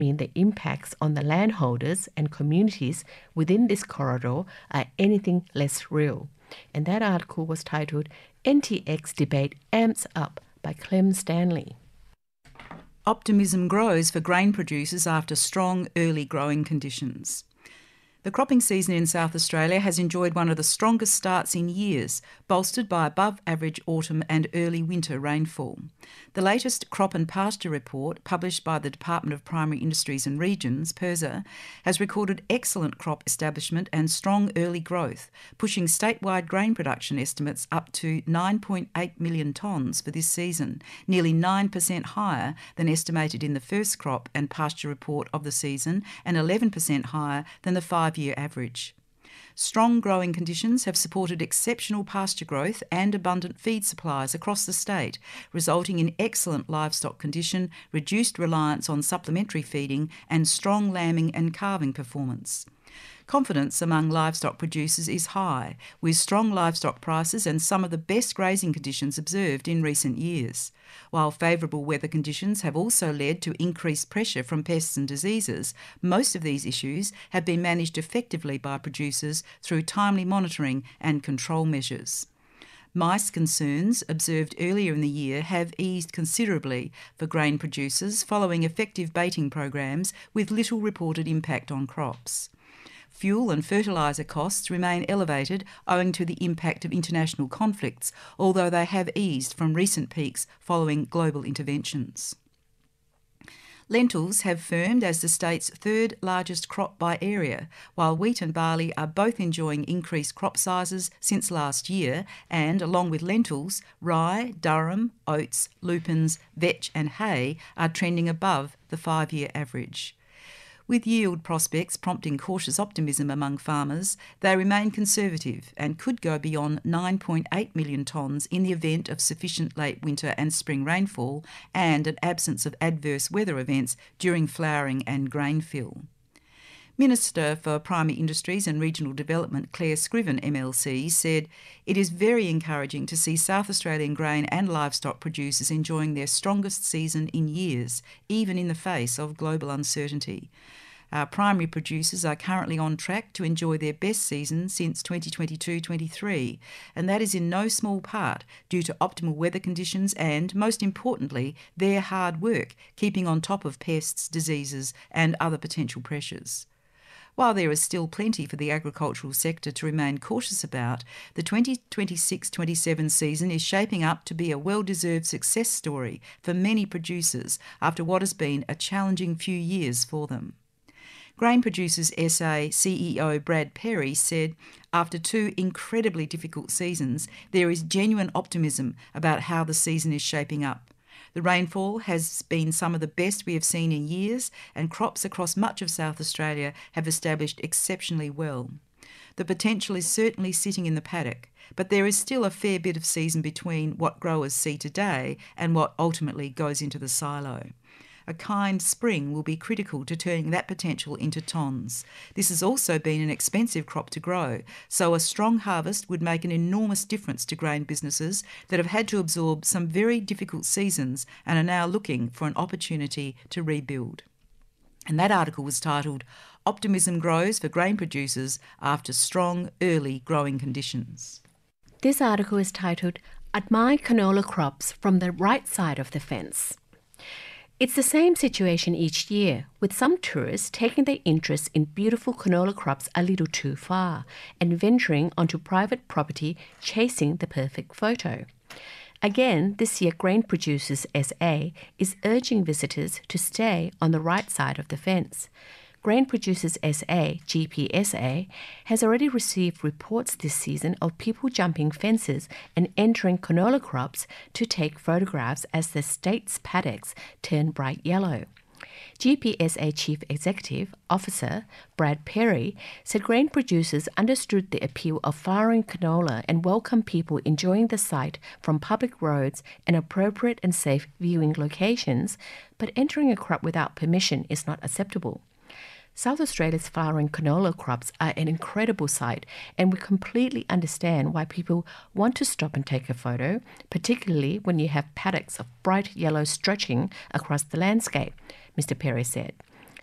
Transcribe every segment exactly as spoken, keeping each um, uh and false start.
mean the impacts on the landholders and communities within this corridor are anything less real. And that article was titled N T X Debate Amps Up by Clem Stanley. Optimism grows for grain producers after strong early growing conditions. The cropping season in South Australia has enjoyed one of the strongest starts in years, bolstered by above-average autumn and early winter rainfall. The latest Crop and Pasture report, published by the Department of Primary Industries and Regions, PIRSA, has recorded excellent crop establishment and strong early growth, pushing statewide grain production estimates up to nine point eight million tonnes for this season, nearly nine percent higher than estimated in the first Crop and Pasture report of the season and eleven percent higher than the five year average. Strong growing conditions have supported exceptional pasture growth and abundant feed supplies across the state, resulting in excellent livestock condition, reduced reliance on supplementary feeding, and strong lambing and calving performance. Confidence among livestock producers is high, with strong livestock prices and some of the best grazing conditions observed in recent years. While favourable weather conditions have also led to increased pressure from pests and diseases, most of these issues have been managed effectively by producers through timely monitoring and control measures. Mice concerns observed earlier in the year have eased considerably for grain producers following effective baiting programs with little reported impact on crops. Fuel and fertiliser costs remain elevated owing to the impact of international conflicts, although they have eased from recent peaks following global interventions. Lentils have firmed as the state's third largest crop by area, while wheat and barley are both enjoying increased crop sizes since last year and, along with lentils, rye, durum, oats, lupins, vetch and hay are trending above the five-year average. With yield prospects prompting cautious optimism among farmers, they remain conservative and could go beyond nine point eight million tonnes in the event of sufficient late winter and spring rainfall and an absence of adverse weather events during flowering and grain fill. Minister for Primary Industries and Regional Development Claire Scriven M L C said, "It is very encouraging to see South Australian grain and livestock producers enjoying their strongest season in years, even in the face of global uncertainty. Our primary producers are currently on track to enjoy their best season since twenty twenty-two twenty-three, and that is in no small part due to optimal weather conditions and, most importantly, their hard work keeping on top of pests, diseases and other potential pressures." While there is still plenty for the agricultural sector to remain cautious about, the twenty twenty-six twenty-seven season is shaping up to be a well-deserved success story for many producers after what has been a challenging few years for them. Grain Producers S A C E O Brad Perry said, "After two incredibly difficult seasons, there is genuine optimism about how the season is shaping up. The rainfall has been some of the best we have seen in years, and crops across much of South Australia have established exceptionally well. The potential is certainly sitting in the paddock, but there is still a fair bit of season between what growers see today and what ultimately goes into the silo. A kind spring will be critical to turning that potential into tonnes. This has also been an expensive crop to grow, so a strong harvest would make an enormous difference to grain businesses that have had to absorb some very difficult seasons and are now looking for an opportunity to rebuild." And that article was titled, "Optimism Grows for Grain Producers After Strong Early Growing Conditions." This article is titled, Admire Canola Crops from the Right Side of the Fence. It's the same situation each year, with some tourists taking their interest in beautiful canola crops a little too far and venturing onto private property chasing the perfect photo. Again, this year Grain Producers S A is urging visitors to stay on the right side of the fence. Grain Producers S A, G P S A, has already received reports this season of people jumping fences and entering canola crops to take photographs as the state's paddocks turn bright yellow. G P S A Chief Executive Officer Brad Perry said grain producers understood the appeal of flowering canola and welcome people enjoying the site from public roads and appropriate and safe viewing locations, but entering a crop without permission is not acceptable. South Australia's flowering canola crops are an incredible sight, and we completely understand why people want to stop and take a photo, particularly when you have paddocks of bright yellow stretching across the landscape, Mister Perry said.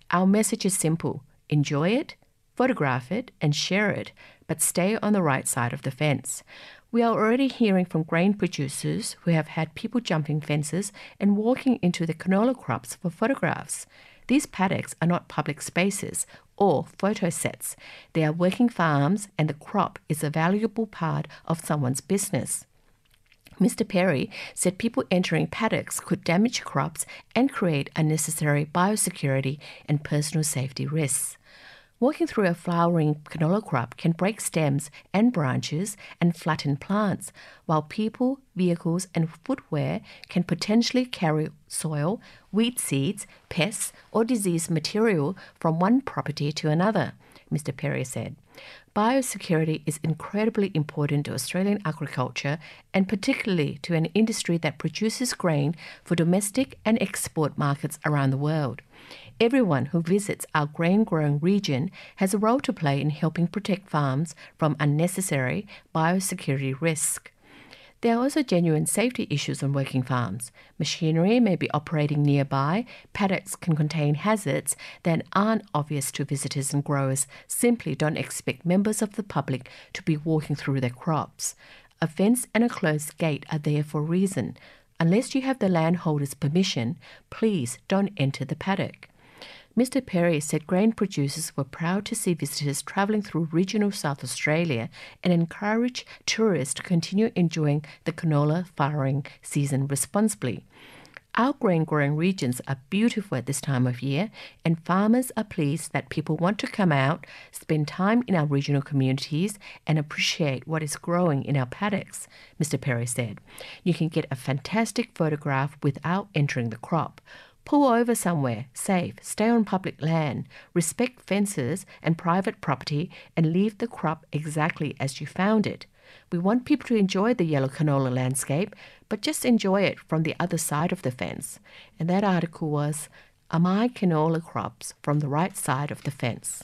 Our message is simple. Enjoy it, photograph it, and share it, but stay on the right side of the fence. We are already hearing from grain producers who have had people jumping fences and walking into the canola crops for photographs. These paddocks are not public spaces or photo sets. They are working farms, and the crop is a valuable part of someone's business. Mister Perry said people entering paddocks could damage crops and create unnecessary biosecurity and personal safety risks. Walking through a flowering canola crop can break stems and branches and flatten plants, while people, vehicles, and footwear can potentially carry soil, weed seeds, pests, or disease material from one property to another, Mister Perry said. Biosecurity is incredibly important to Australian agriculture and particularly to an industry that produces grain for domestic and export markets around the world. Everyone who visits our grain-growing region has a role to play in helping protect farms from unnecessary biosecurity risk. There are also genuine safety issues on working farms. Machinery may be operating nearby. Paddocks can contain hazards that aren't obvious to visitors, and growers simply don't expect members of the public to be walking through their crops. A fence and a closed gate are there for a reason. Unless you have the landholder's permission, please don't enter the paddock. Mister Perry said grain producers were proud to see visitors travelling through regional South Australia and encourage tourists to continue enjoying the canola farrowing season responsibly. Our grain-growing regions are beautiful at this time of year, and farmers are pleased that people want to come out, spend time in our regional communities, and appreciate what is growing in our paddocks, Mister Perry said. You can get a fantastic photograph without entering the crop. Pull over somewhere, safe, stay on public land, respect fences and private property, and leave the crop exactly as you found it. We want people to enjoy the yellow canola landscape, but just enjoy it from the other side of the fence. And that article was, Are My Canola Crops from the Right Side of the Fence?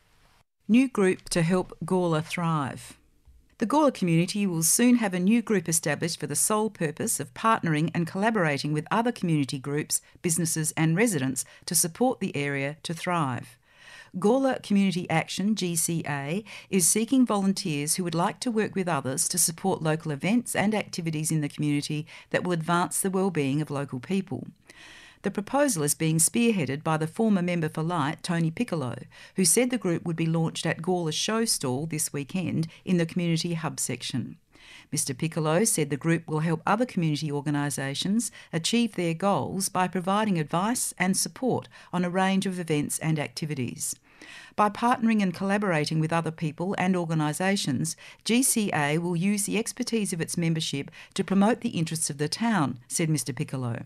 New group to help Gawler thrive. The Gawler community will soon have a new group established for the sole purpose of partnering and collaborating with other community groups, businesses and residents to support the area to thrive. Gawler Community Action, G C A, is seeking volunteers who would like to work with others to support local events and activities in the community that will advance the well-being of local people. The proposal is being spearheaded by the former Member for Light, Tony Piccolo, who said the group would be launched at Gawler's show stall this weekend in the Community Hub section. Mister Piccolo said the group will help other community organisations achieve their goals by providing advice and support on a range of events and activities. By partnering and collaborating with other people and organisations, G C A will use the expertise of its membership to promote the interests of the town, said Mister Piccolo.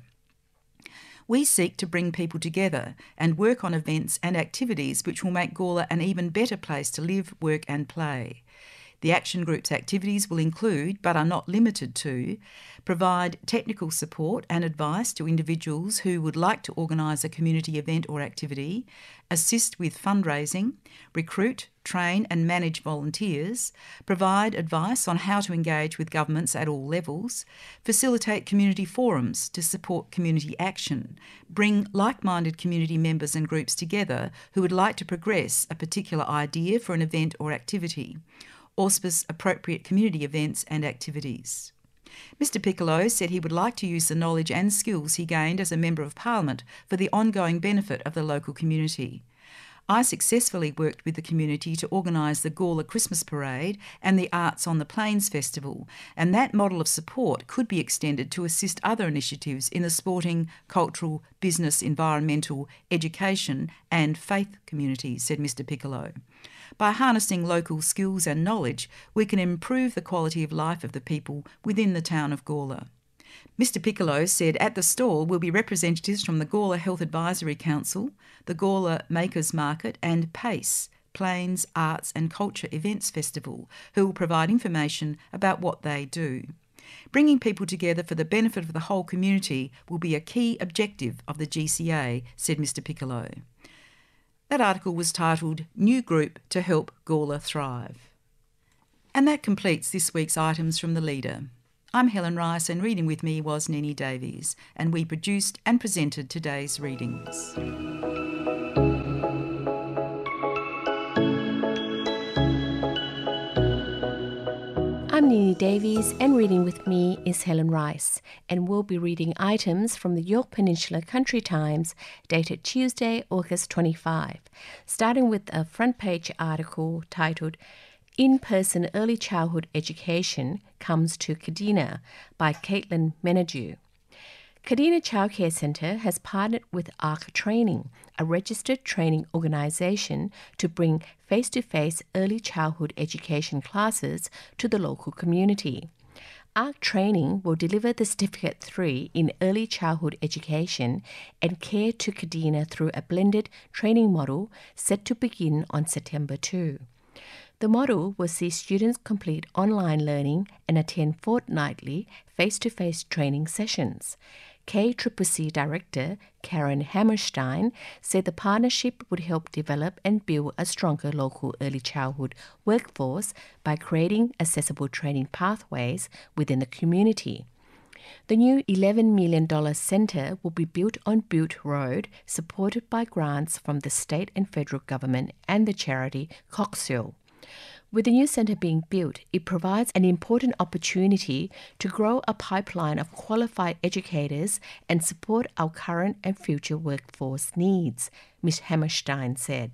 We seek to bring people together and work on events and activities which will make Gawler an even better place to live, work and play. The Action Group's activities will include, but are not limited to, provide technical support and advice to individuals who would like to organise a community event or activity, assist with fundraising, recruit, train and manage volunteers, provide advice on how to engage with governments at all levels, facilitate community forums to support community action, bring like-minded community members and groups together who would like to progress a particular idea for an event or activity, auspice appropriate community events and activities. Mister Piccolo said he would like to use the knowledge and skills he gained as a Member of Parliament for the ongoing benefit of the local community. I successfully worked with the community to organise the Gawler Christmas Parade and the Arts on the Plains Festival, and that model of support could be extended to assist other initiatives in the sporting, cultural, business, environmental, education and faith communities, said Mister Piccolo. By harnessing local skills and knowledge, we can improve the quality of life of the people within the town of Gawler. Mister Piccolo said at the stall will be representatives from the Gawler Health Advisory Council, the Gawler Makers Market and PACE, Plains Arts and Culture Events Festival, who will provide information about what they do. Bringing people together for the benefit of the whole community will be a key objective of the G C A, said Mister Piccolo. That article was titled New Group to Help Gawler Thrive. And that completes this week's items from the Leader. I'm Helen Rice, and reading with me was Nini Davies, and we produced and presented today's readings. I'm Nini Davies, and reading with me is Helen Rice, and we'll be reading items from the Yorke Peninsula Country Times dated Tuesday, August twenty-fifth, starting with a front page article titled In-Person Early Childhood Education Comes to Kadina by Caitlin Menadue. Kadina Childcare Centre has partnered with ARC Training, a registered training organisation, to bring face-to-face early childhood education classes to the local community. ARC Training will deliver the Certificate three in Early Childhood Education and Care to Kadina through a blended training model set to begin on September second. The model will see students complete online learning and attend fortnightly face-to-face training sessions. K C C C Director Karen Hammerstein said the partnership would help develop and build a stronger local early childhood workforce by creating accessible training pathways within the community. The new eleven million dollars centre will be built on Butte Road, supported by grants from the state and federal government and the charity Coxhill. With the new centre being built, it provides an important opportunity to grow a pipeline of qualified educators and support our current and future workforce needs, Miz Hammerstein said.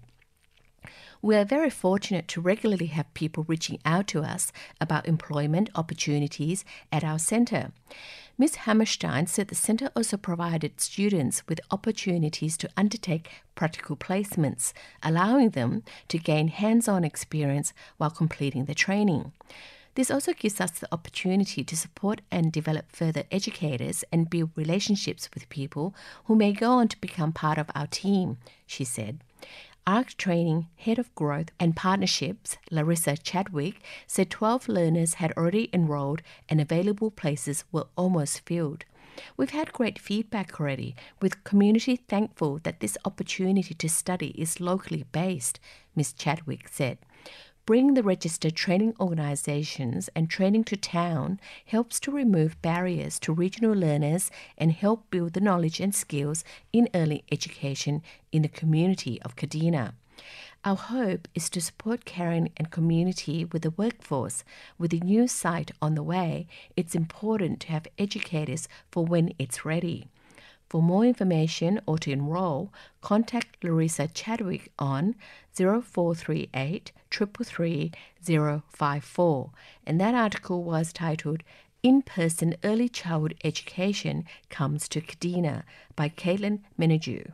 We are very fortunate to regularly have people reaching out to us about employment opportunities at our centre. Miz Hammerstein said the centre also provided students with opportunities to undertake practical placements, allowing them to gain hands-on experience while completing the training. This also gives us the opportunity to support and develop further educators and build relationships with people who may go on to become part of our team, she said. ARC Training Head of Growth and Partnerships, Larissa Chadwick, said twelve learners had already enrolled and available places were almost filled. We've had great feedback already, with community thankful that this opportunity to study is locally based, Miz Chadwick said. Bringing the registered training organisations and training to town helps to remove barriers to regional learners and help build the knowledge and skills in early education in the community of Kadina. Our hope is to support Karen and community with the workforce. With the new site on the way, it's important to have educators for when it's ready. For more information or to enroll, contact Larissa Chadwick on zero four three eight, three three three, zero five four. And that article was titled In-Person Early Childhood Education Comes to Kadina by Caitlin Menadue.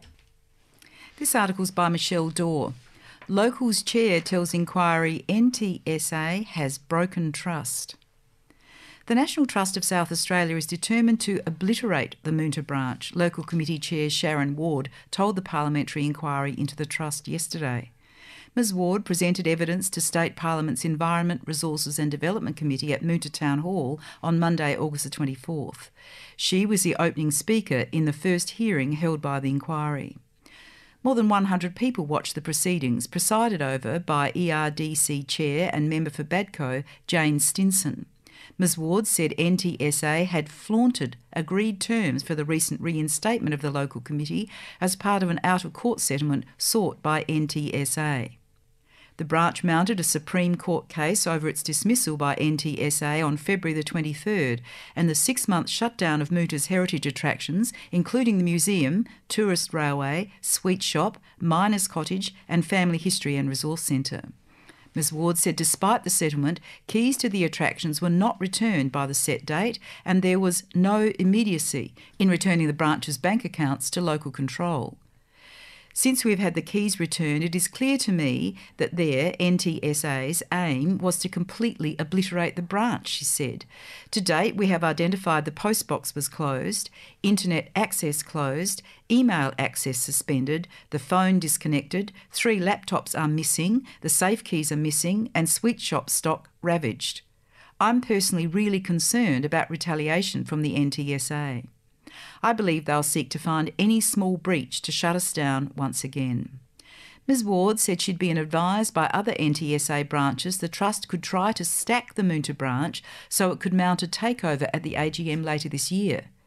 This article's by Michelle Dorr. Locals Chair tells inquiry N T S A has broken trust. The National Trust of South Australia is determined to obliterate the Moonta branch, Local Committee Chair Sharon Ward told the Parliamentary Inquiry into the Trust yesterday. Miz Ward presented evidence to State Parliament's Environment, Resources and Development Committee at Moonta Town Hall on Monday, August the twenty-fourth. She was the opening speaker in the first hearing held by the inquiry. More than one hundred people watched the proceedings, presided over by E R D C Chair and Member for Badco, Jane Stinson. Miz Ward said N T S A had flaunted agreed terms for the recent reinstatement of the local committee as part of an out-of-court settlement sought by N T S A. The branch mounted a Supreme Court case over its dismissal by N T S A on February the twenty-third and the six-month shutdown of Moonta's heritage attractions, including the museum, tourist railway, sweet shop, miners' cottage and family history and resource centre. Miz Ward said despite the settlement, keys to the attractions were not returned by the set date and there was no immediacy in returning the branch's bank accounts to local control. Since we've had the keys returned, it is clear to me that their, N T S A's, aim was to completely obliterate the branch, she said. To date, we have identified the postbox was closed, internet access closed, email access suspended, the phone disconnected, three laptops are missing, the safe keys are missing, and sweet shop stock ravaged. I'm personally really concerned about retaliation from the N T S A. I believe they'll seek to find any small breach to shut us down once again. Miz Ward said she'd been advised by other N T S A branches the Trust could try to stack the Moonta branch so it could mount a takeover at the A G M later this year.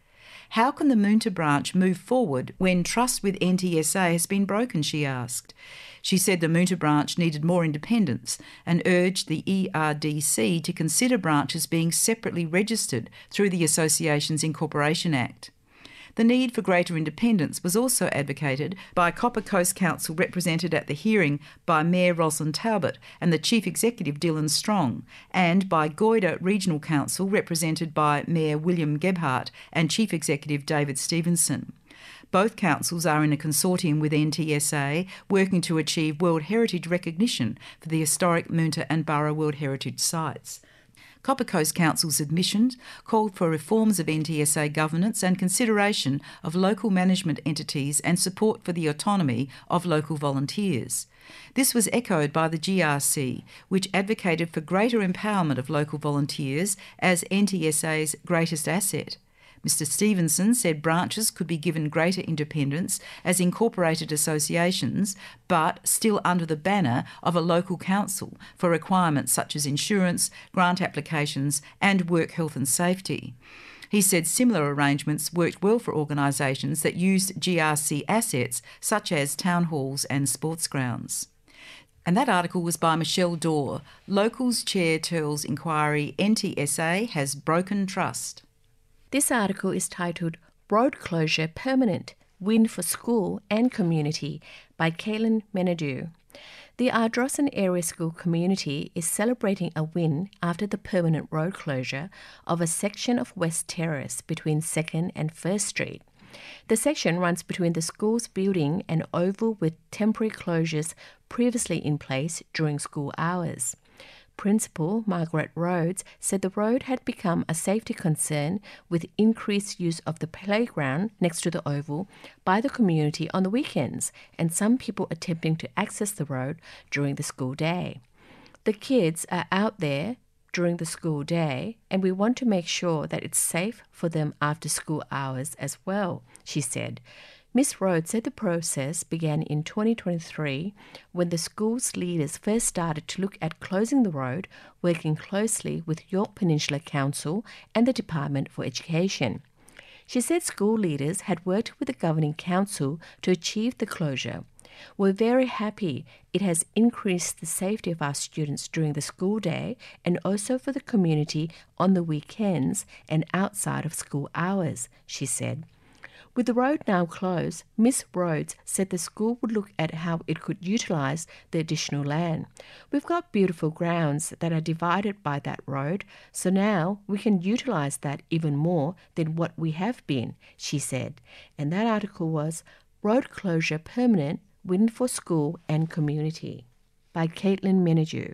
How can the Moonta branch move forward when trust with N T S A has been broken, she asked. She said the Moonta branch needed more independence and urged the E R D C to consider branches being separately registered through the Associations Incorporation Act. The need for greater independence was also advocated by Copper Coast Council, represented at the hearing by Mayor Rosalind Talbot and the Chief Executive Dylan Strong, and by Goyder Regional Council, represented by Mayor William Gebhardt and Chief Executive David Stevenson. Both councils are in a consortium with N T S A, working to achieve World Heritage recognition for the historic Moonta and Burra World Heritage sites. Copper Coast Council's admissions called for reforms of N T S A governance and consideration of local management entities and support for the autonomy of local volunteers. This was echoed by the G R C, which advocated for greater empowerment of local volunteers as N T S A's greatest asset. Mister Stevenson said branches could be given greater independence as incorporated associations, but still under the banner of a local council for requirements such as insurance, grant applications and work health and safety. He said similar arrangements worked well for organisations that used G R C assets such as town halls and sports grounds. And that article was by Michelle Dorr. Locals Chair Turl's inquiry, N T S A has broken trust. This article is titled Road Closure Permanent, Win for School and Community by Caitlin Menadue. The Ardrossan Area School community is celebrating a win after the permanent road closure of a section of West Terrace between second and first Street. The section runs between the school's building and oval with temporary closures previously in place during school hours. Principal Margaret Rhodes said the road had become a safety concern with increased use of the playground next to the oval by the community on the weekends and some people attempting to access the road during the school day. The kids are out there during the school day and we want to make sure that it's safe for them after school hours as well, she said. Miss Rhodes said the process began in twenty twenty-three when the school's leaders first started to look at closing the road, working closely with Yorke Peninsula Council and the Department for Education. She said school leaders had worked with the governing council to achieve the closure. We're very happy it has increased the safety of our students during the school day and also for the community on the weekends and outside of school hours, she said. With the road now closed, Miss Rhodes said the school would look at how it could utilise the additional land. We've got beautiful grounds that are divided by that road, so now we can utilise that even more than what we have been, she said. And that article was Road Closure Permanent, Win for School and Community by Caitlin Menadue.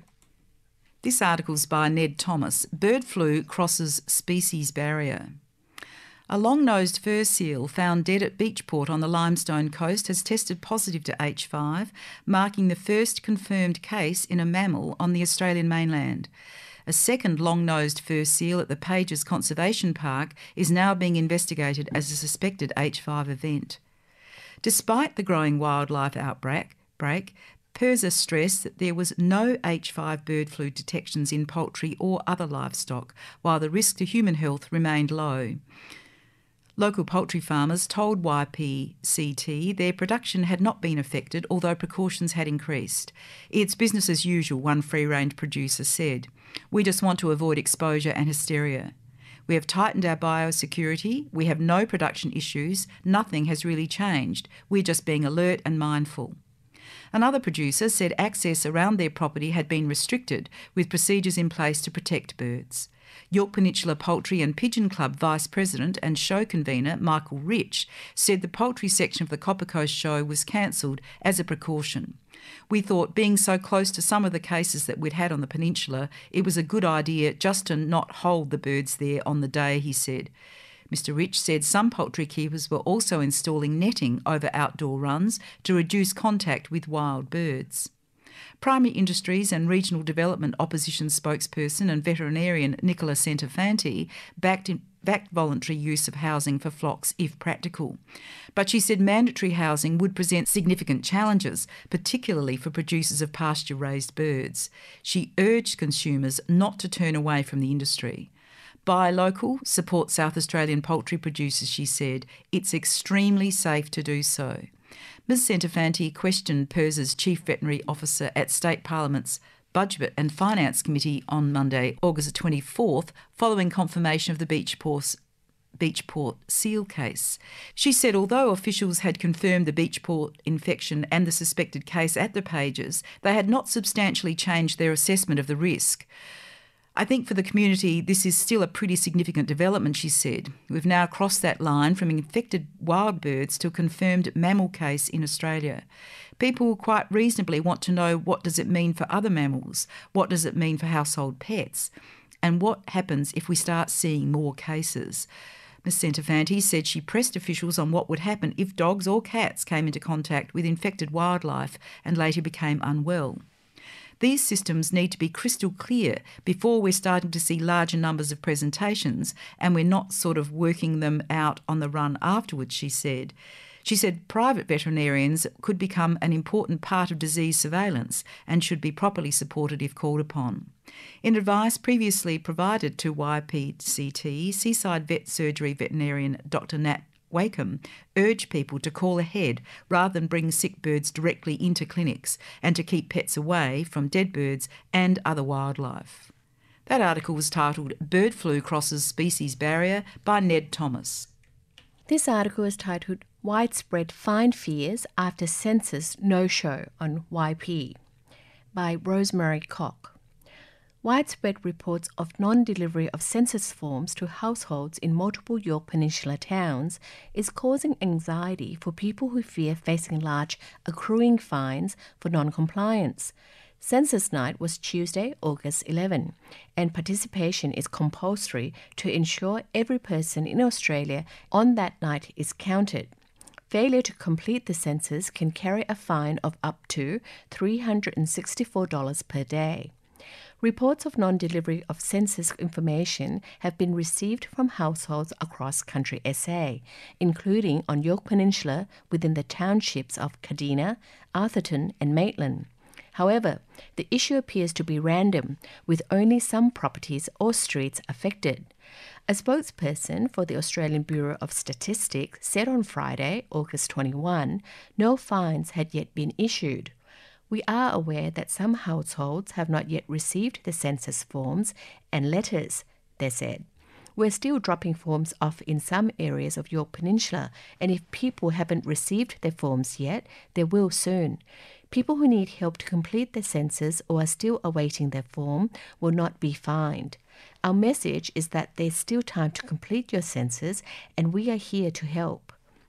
This article's by Ned Thomas. Bird flu crosses species barrier. A long-nosed fur seal found dead at Beachport on the Limestone Coast has tested positive to H five, marking the first confirmed case in a mammal on the Australian mainland. A second long-nosed fur seal at the Pages Conservation Park is now being investigated as a suspected H five event. Despite the growing wildlife outbreak, break, PIRSA stressed that there was no H five bird flu detections in poultry or other livestock, while the risk to human health remained low. Local poultry farmers told Y P C T their production had not been affected, although precautions had increased. It's business as usual, one free-range producer said. We just want to avoid exposure and hysteria. We have tightened our biosecurity. We have no production issues. Nothing has really changed. We're just being alert and mindful. Another producer said access around their property had been restricted, with procedures in place to protect birds. Yorke Peninsula Poultry and Pigeon Club Vice President and show convener Michael Rich said the poultry section of the Copper Coast show was cancelled as a precaution. We thought, being so close to some of the cases that we'd had on the peninsula, it was a good idea just to not hold the birds there on the day, he said. Mister Rich said some poultry keepers were also installing netting over outdoor runs to reduce contact with wild birds. Primary Industries and Regional Development Opposition spokesperson and veterinarian Nicola Centofanti backed, in, backed voluntary use of housing for flocks if practical. But she said mandatory housing would present significant challenges, particularly for producers of pasture-raised birds. She urged consumers not to turn away from the industry. Buy local, support South Australian poultry producers, she said. It's extremely safe to do so. Ms Centofanti questioned P I R S's Chief Veterinary Officer at State Parliament's Budget and Finance Committee on Monday, August twenty-fourth, following confirmation of the Beachport, Beachport seal case. She said although officials had confirmed the Beachport infection and the suspected case at the Pages, they had not substantially changed their assessment of the risk. I think for the community this is still a pretty significant development, she said. We've now crossed that line from infected wild birds to a confirmed mammal case in Australia. People quite reasonably want to know, what does it mean for other mammals? What does it mean for household pets? And what happens if we start seeing more cases? Ms Centofanti said she pressed officials on what would happen if dogs or cats came into contact with infected wildlife and later became unwell. These systems need to be crystal clear before we're starting to see larger numbers of presentations, and we're not sort of working them out on the run afterwards, she said. She said private veterinarians could become an important part of disease surveillance and should be properly supported if called upon. In advice previously provided to Y P C T, Seaside Vet Surgery veterinarian Doctor Nat Wakeham urged people to call ahead rather than bring sick birds directly into clinics, and to keep pets away from dead birds and other wildlife. That article was titled Bird Flu Crosses Species Barrier by Ned Thomas. This article is titled Widespread Fine Fears After Census No-Show on Y P by Rosemary Koch. Widespread reports of non-delivery of census forms to households in multiple Yorke Peninsula towns is causing anxiety for people who fear facing large accruing fines for non-compliance. Census night was Tuesday, August eleventh, and participation is compulsory to ensure every person in Australia on that night is counted. Failure to complete the census can carry a fine of up to three hundred sixty-four dollars per day. Reports of non-delivery of census information have been received from households across country S A, including on Yorke Peninsula within the townships of Kadina, Atherton and Maitland. However, the issue appears to be random, with only some properties or streets affected. A spokesperson for the Australian Bureau of Statistics said on Friday, August twenty-first, no fines had yet been issued. We are aware that some households have not yet received the census forms and letters, they said. We're still dropping forms off in some areas of Yorke Peninsula, and if people haven't received their forms yet, they will soon. People who need help to complete the census or are still awaiting their form will not be fined. Our message is that there's still time to complete your census, and we are here to help.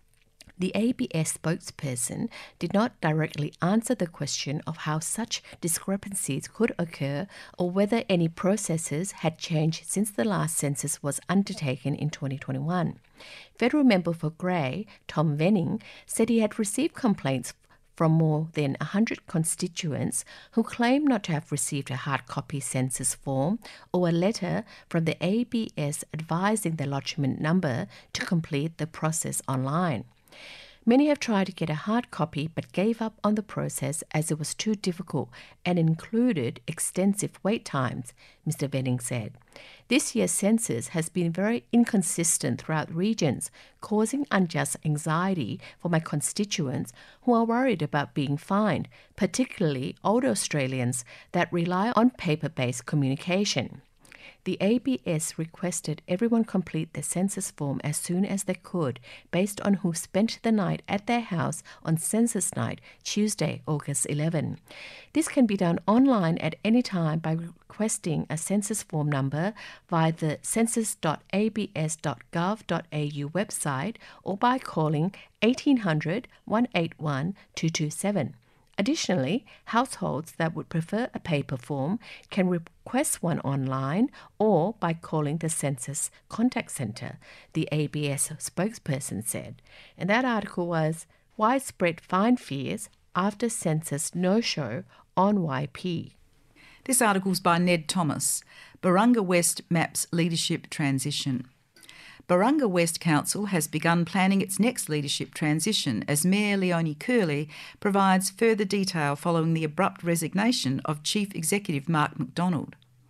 The A B S spokesperson did not directly answer the question of how such discrepancies could occur or whether any processes had changed since the last census was undertaken in twenty twenty-one. Federal member for Grey, Tom Venning, said he had received complaints from more than one hundred constituents who claim not to have received a hard copy census form or a letter from the A B S advising the lodgement number to complete the process online. Many have tried to get a hard copy but gave up on the process as it was too difficult and included extensive wait times, Mister Venning said. This year's census has been very inconsistent throughout regions, causing unjust anxiety for my constituents who are worried about being fined, particularly older Australians that rely on paper-based communication. The A B S requested everyone complete the census form as soon as they could, based on who spent the night at their house on census night, Tuesday, August eleventh. This can be done online at any time by requesting a census form number via the census dot a b s dot gov dot a u website or by calling eighteen hundred, one eight one, two two seven. Additionally, households that would prefer a paper form can request one online or by calling the Census Contact Centre, the A B S spokesperson said. And that article was Widespread Fine Fears After Census No-Show on Y P. This article's by Ned Thomas. Barunga West maps leadership transition. Barunga West Council has begun planning its next leadership transition as Mayor Leonie Curley provides further detail following the abrupt resignation of Chief Executive Mark McDonald.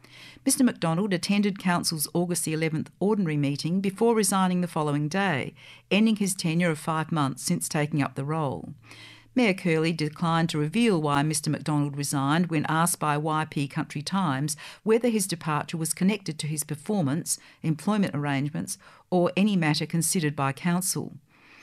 Mr McDonald attended Council's August the eleventh ordinary meeting before resigning the following day, ending his tenure of five months since taking up the role. Mayor Curley declined to reveal why Mr McDonald resigned when asked by Y P Country Times whether his departure was connected to his performance, employment arrangements, or any matter considered by Council.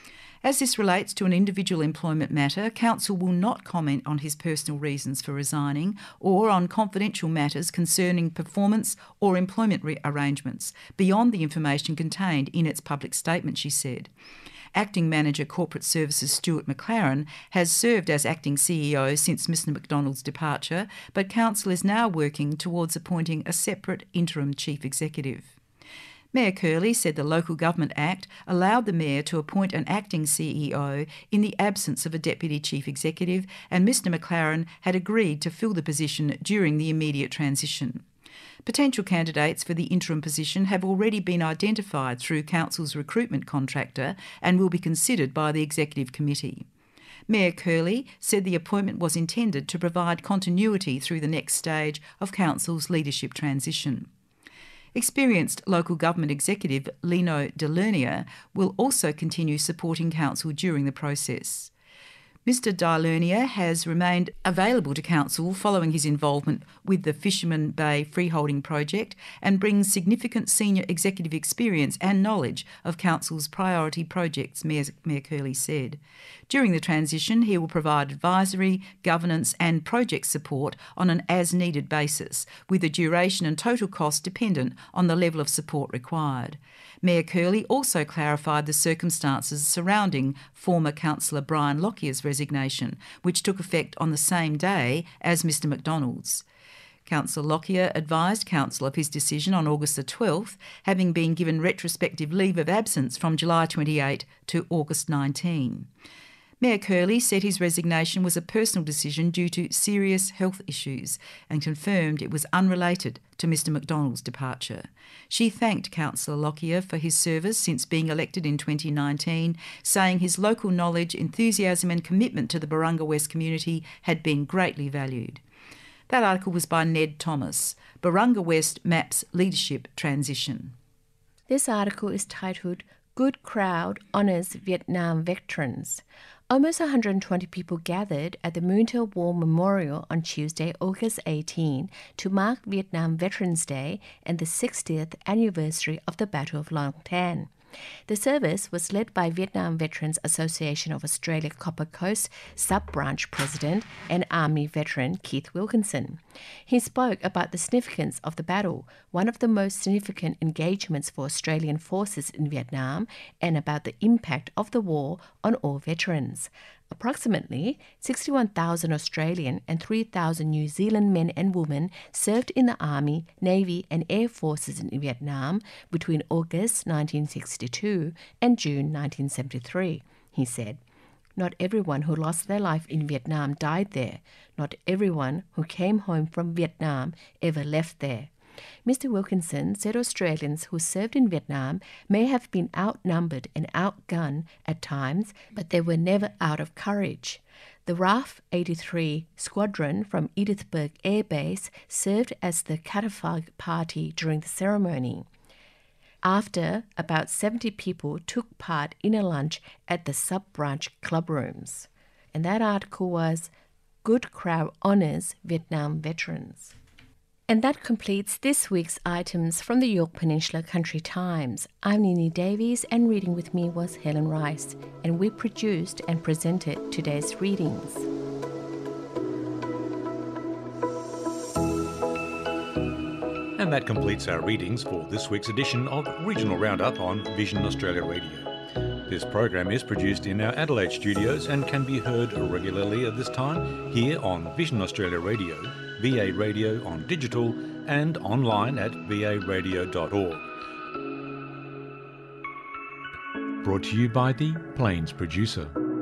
As this relates to an individual employment matter, Council will not comment on his personal reasons for resigning or on confidential matters concerning performance or employment re- arrangements beyond the information contained in its public statement, she said. Acting Manager Corporate Services Stuart McLaren has served as Acting C E O since Mr McDonald's departure, but Council is now working towards appointing a separate interim Chief Executive. Mayor Curley said the Local Government Act allowed the Mayor to appoint an acting C E O in the absence of a Deputy Chief Executive, and Mr McLaren had agreed to fill the position during the immediate transition. Potential candidates for the interim position have already been identified through Council's recruitment contractor and will be considered by the Executive Committee. Mayor Curley said the appointment was intended to provide continuity through the next stage of Council's leadership transition. Experienced local government executive Lino Delernia will also continue supporting Council during the process. Mr Delernia has remained available to Council following his involvement with the Fisherman Bay Freeholding Project and brings significant senior executive experience and knowledge of Council's priority projects, Mayor, Mayor Curley said. During the transition, he will provide advisory, governance and project support on an as-needed basis, with the duration and total cost dependent on the level of support required. Mayor Curley also clarified the circumstances surrounding former Councillor Brian Lockyer's resignation, which took effect on the same day as Mr McDonald's. Councillor Lockyer advised Council of his decision on August the twelfth, having been given retrospective leave of absence from July twenty-eighth to August nineteenth. Mayor Curley said his resignation was a personal decision due to serious health issues and confirmed it was unrelated to Mr McDonald's departure. She thanked Councillor Lockyer for his service since being elected in twenty nineteen, saying his local knowledge, enthusiasm and commitment to the Barunga West community had been greatly valued. That article was by Ned Thomas. Barunga West Maps Leadership Transition. This article is titled Good Crowd Honours Vietnam Veterans. Almost one hundred twenty people gathered at the Mun Tau War Memorial on Tuesday, August eighteenth, to mark Vietnam Veterans Day and the sixtieth anniversary of the Battle of Long Tan. The service was led by Vietnam Veterans Association of Australia Copper Coast Sub-Branch President and Army veteran Keith Wilkinson. He spoke about the significance of the battle, one of the most significant engagements for Australian forces in Vietnam, and about the impact of the war on all veterans. Approximately sixty-one thousand Australian and three thousand New Zealand men and women served in the Army, Navy and Air Forces in Vietnam between August nineteen sixty-two and June nineteen seventy-three, he said. Not everyone who lost their life in Vietnam died there. Not everyone who came home from Vietnam ever left there. Mister Wilkinson said Australians who served in Vietnam may have been outnumbered and outgunned at times, but they were never out of courage. The R A F eighty-three squadron from Edithburgh Air Base served as the catafalque party during the ceremony. After, about seventy people took part in a lunch at the sub-branch club rooms. And that article was Good Crowd Honours Vietnam Veterans. And that completes this week's items from the Yorke Peninsula Country Times. I'm Nini Davies, and reading with me was Helen Rice, and we produced and presented today's readings. And that completes our readings for this week's edition of Regional Roundup on Vision Australia Radio. This program is produced in our Adelaide studios and can be heard regularly at this time here on Vision Australia Radio, V A Radio on digital and online at v a radio dot org. Brought to you by the Plains Producer.